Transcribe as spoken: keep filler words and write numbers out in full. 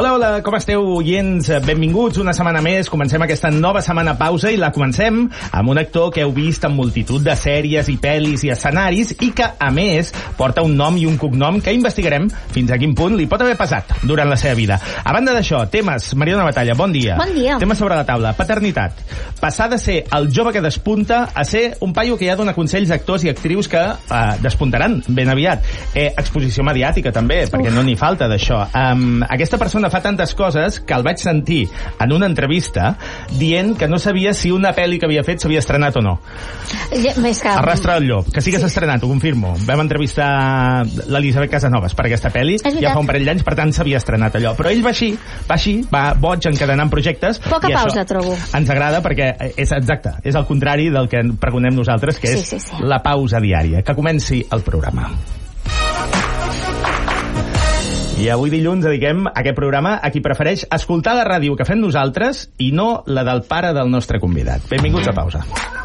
Hola, hola, com esteu, oients? Benvinguts una setmana més. Comencem aquesta nova setmana pausa i la comencem amb un actor que heu vist en multitud de sèries i pel·lis i escenaris i que, a més, porta un nom i un cognom que investigarem fins a quin punt li pot haver passat durant la seva vida. A banda d'això, temes. Mariona Batalla, bon dia. Bon dia. Temes sobre la taula. Paternitat. Passar de ser el jove que despunta a ser un paio que ja dona consells a actors i actrius que eh, despuntaran ben aviat. Eh, exposició mediàtica, també, Uf. perquè no n'hi falta d'això. Um, aquesta persona fa tantes coses que el vaig sentir en una entrevista dient que no sabia si una pel·li que havia fet s'havia estrenat o no. Ja, més que... Arrastre del llop, que sí que s'ha sí. estrenat, ho confirmo. Vam entrevistar l'Elisabet Casanovas per aquesta pel·li, ja fa un parell d'anys, per tant s'havia estrenat allò. Però ell va així, va així, va boig encadenant projectes. Poca i pausa, trobo. Ens agrada perquè és exacte, és el contrari del que pregonem nosaltres, que és sí, sí, sí. la pausa diària. Que comenci el programa. I avui dilluns dediquem aquest programa a qui prefereix escoltar la ràdio que fem nosaltres i no la del pare del nostre convidat. Benvinguts a Pausa.